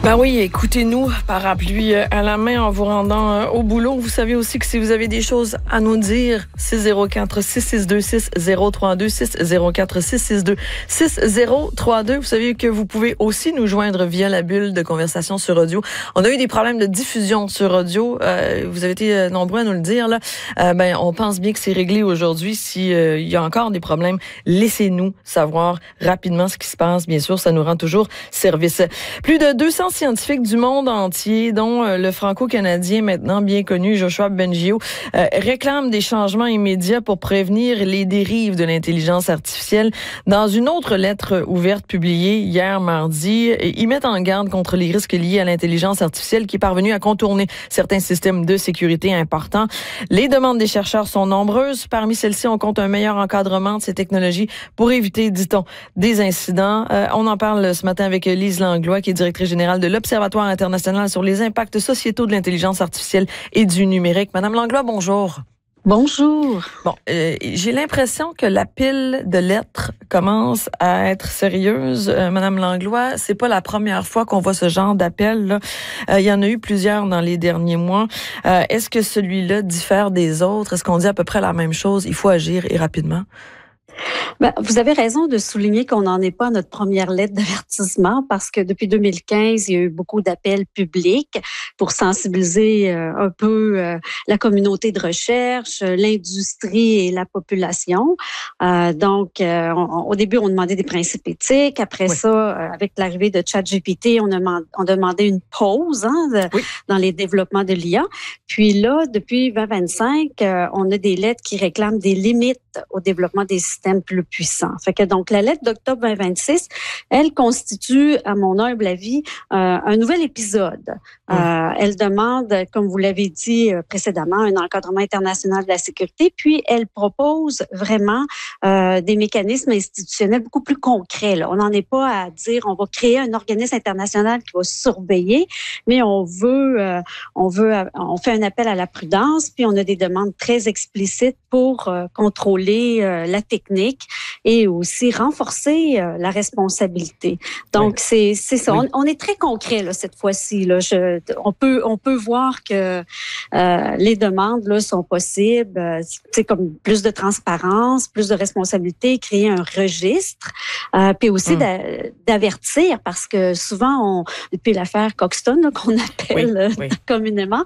Ben oui, écoutez-nous, parapluie à la main en vous rendant au boulot. Vous savez aussi que si vous avez des choses à nous dire, 604-662-6032, 604-662-6032. Vous savez que vous pouvez aussi nous joindre via la bulle de conversation sur audio. On a eu des problèmes de diffusion sur audio. Vous avez été nombreux à nous le dire, là. On pense bien que c'est réglé aujourd'hui. Si il y a encore des problèmes, laissez-nous savoir rapidement ce qui se passe. Bien sûr, ça nous rend toujours service. Plus de 200 scientifiques du monde entier, dont le franco-canadien maintenant bien connu Joshua Bengio, réclament des changements immédiats pour prévenir les dérives de l'intelligence artificielle. Dans une autre lettre ouverte publiée hier mardi, ils mettent en garde contre les risques liés à l'intelligence artificielle qui est parvenue à contourner certains systèmes de sécurité importants. Les demandes des chercheurs sont nombreuses. Parmi celles-ci, on compte un meilleur encadrement de ces technologies pour éviter, dit-on, des incidents. On en parle ce matin avec Lise Langlois, qui est directrice générale de l'Observatoire international sur les impacts sociétaux de l'intelligence artificielle et du numérique. Madame Langlois, bonjour. Bonjour. Bon, j'ai l'impression que la pile de lettres commence à être sérieuse. Madame Langlois, c'est pas la première fois qu'on voit ce genre d'appel, là. Il y en a eu plusieurs dans les derniers mois. Est-ce que celui-là diffère des autres? Est-ce qu'on dit à peu près la même chose? Il faut agir et rapidement. Vous avez raison de souligner qu'on n'en est pas à notre première lettre d'avertissement parce que depuis 2015, il y a eu beaucoup d'appels publics pour sensibiliser un peu la communauté de recherche, l'industrie et la population. Au début, on demandait des principes éthiques. Après ça, avec l'arrivée de ChatGPT, on demandait une pause dans les développements de l'IA. Puis là, depuis 2025, on a des lettres qui réclament des limites au développement des systèmes plus puissants. Fait que donc la lettre d'octobre 2026, elle constitue, à mon humble avis, un nouvel épisode. Elle demande, comme vous l'avez dit précédemment, un encadrement international de la sécurité, puis elle propose vraiment des mécanismes institutionnels beaucoup plus concrets. Là. On n'en est pas à dire on va créer un organisme international qui va surveiller, mais on fait un appel à la prudence, puis on a des demandes très explicites pour contrôler la technique et aussi renforcer la responsabilité. Donc, c'est ça. Oui. On est très concret là, cette fois-ci. Là. On peut voir que les demandes là, sont possibles. C'est comme plus de transparence, plus de responsabilité, créer un registre, puis aussi d'avertir, parce que souvent, depuis l'affaire Coxton, là, qu'on appelle communément,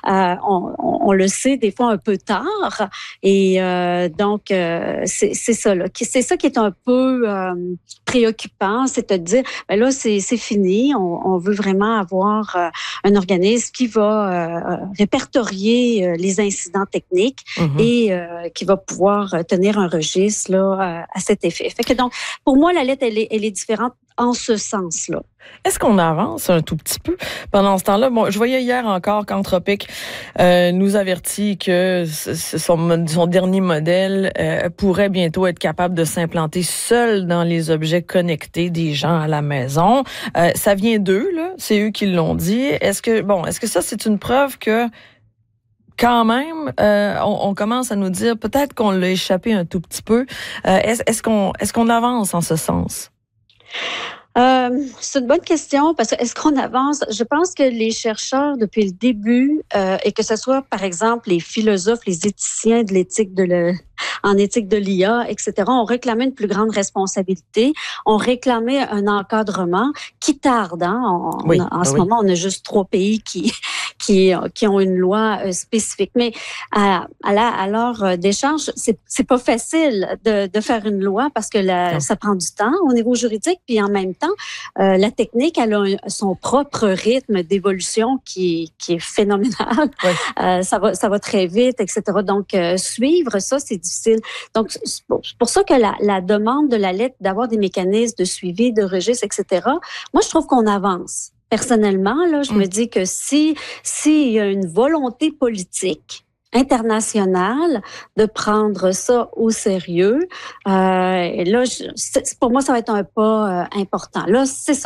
on le sait des fois un peu tard. Et donc, c'est ça. Là. C'est ça qui est un peu préoccupant, c'est de dire, ben là, c'est fini. On veut vraiment avoir un organisme qui va répertorier les incidents techniques et qui va pouvoir tenir un registre là, à cet effet. Fait que donc, pour moi, la lettre, elle est différente en ce sens-là. Est-ce qu'on avance un tout petit peu pendant ce temps-là? Bon, je voyais hier encore qu'Anthropic nous avertit que son dernier modèle pourrait bientôt être capable de s'implanter seul dans les objets connectés des gens à la maison. Ça vient d'eux, là. C'est eux qui l'ont dit. Est-ce que ça, c'est une preuve que quand même, on commence à nous dire peut-être qu'on l'a échappé un tout petit peu. Est-ce qu'on avance en ce sens? C'est une bonne question parce que est-ce qu'on avance? Je pense que les chercheurs depuis le début et que ce soit par exemple les philosophes, les éthiciens de l'éthique en éthique de l'IA, etc., ont réclamé une plus grande responsabilité, ont réclamé un encadrement qui tarde. Hein? En ce moment, on a juste 3 pays qui ont une loi spécifique. Mais à leur décharge, c'est pas facile de faire une loi parce que ça prend du temps au niveau juridique, puis en même temps, la technique, elle a son propre rythme d'évolution qui est phénoménal. Ça va très vite, etc. Donc, suivre ça, c'est difficile. Donc, c'est pour ça que la demande de la lettre d'avoir des mécanismes de suivi, de registre, etc., moi, je trouve qu'on avance. Personnellement, là, je me dis que s'il y a une volonté politique internationale de prendre ça au sérieux, et là, pour moi, ça va être un pas important. Là, c'est ça.